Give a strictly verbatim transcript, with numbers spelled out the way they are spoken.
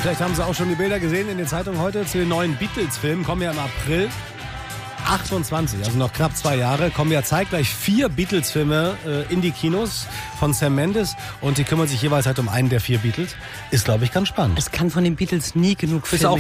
Vielleicht haben Sie auch schon die Bilder gesehen in den Zeitungen heute zu den neuen Beatles-Filmen. Kommen ja im April. achtundzwanzig, also noch knapp zwei Jahre, kommen ja zeitgleich vier Beatles-Filme äh, in die Kinos von Sam Mendes und die kümmern sich jeweils halt um einen der vier Beatles. Ist, glaube ich, ganz spannend. Es kann von den Beatles nie genug Filme Ist auch